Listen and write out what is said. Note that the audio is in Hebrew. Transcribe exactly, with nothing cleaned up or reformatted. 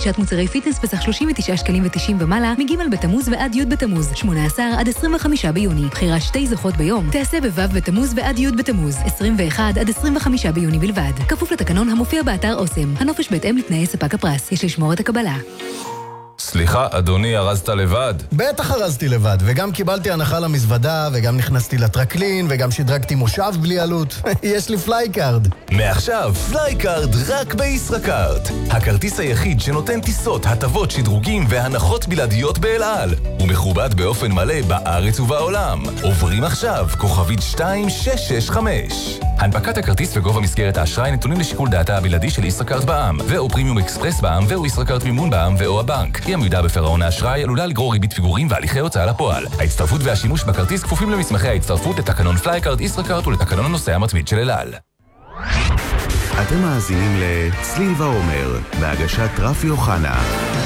רכישת מוצרי פיטנס בסך שלושים ותשעה שקלים ותשעים ומעלה, מג' בתמוז ועד י' בתמוז, שמונה עשר עד עשרים וחמישה ביוני. בחירה שתי זוכות ביום, תעשה בו' בתמוז ועד י' בתמוז, עשרים ואחד עד עשרים וחמישה ביוני בלבד. כפוף לתקנון המופיע באתר אוסם. הנופש בהתאם לתנאי ספק הפרס. יש לשמור את הקבלה. סליחה, אדוני, ארזת לבד? בטח ארזתי לבד, וגם קיבלתי הנחה למזוודה, וגם נכנסתי לטרקלין, וגם שדרגתי מושב בלי עלות. יש לי פלייקארד. מעכשיו, פלייקארד רק בישראכרט. הכרטיס היחיד שנותן טיסות, הטבות, שדרוגים והנחות בלעדיות באל על. הוא מכובד באופן מלא בארץ ובעולם. עוברים עכשיו, כוכבית שתיים שש שש חמש. הנפקת הכרטיס וגובה מסגרת האשראי נתונים לשיקול דעתה הבלעדי של ישראכרט בע"מ, ואו פרימיום אקספרס בע"מ, ואו ישראכרט מימון בע"מ, ואו הבנק. היא עמידה בפירעון האשראי עלולה לגרור ריבית פיגורים והליכי הוצאה לפועל. ההצטרפות והשימוש בכרטיס כפופים למסמכי ההצטרפות לתקנון פלייקארד ישראכרט ולתקנון הנוסע המתמיד של אל על. אתם מאזינים לצליל ועומר, בהגשת רפי אוחנה.